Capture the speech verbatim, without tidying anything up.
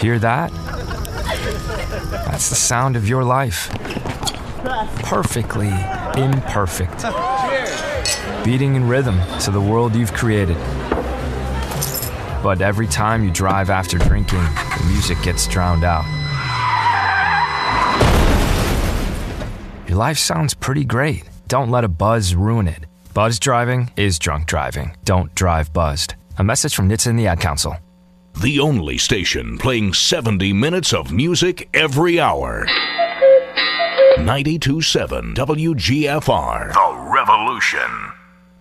Hear that? That's the sound of your life. Perfectly imperfect. Beating in rhythm to the world you've created. But every time you drive after drinking, the music gets drowned out. Your life sounds pretty great. Don't let a buzz ruin it. Buzz driving is drunk driving. Don't drive buzzed. A message from N H T S A and the Ad Council. The only station playing seventy minutes of music every hour. ninety-two point seven W G F R. The Revolution.